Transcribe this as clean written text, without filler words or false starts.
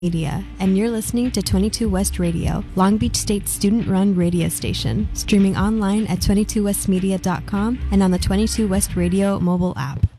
Media, and you're listening to 22 West Radio, Long Beach State's student-run radio station, streaming online at 22westmedia.com and on the 22 West Radio mobile app.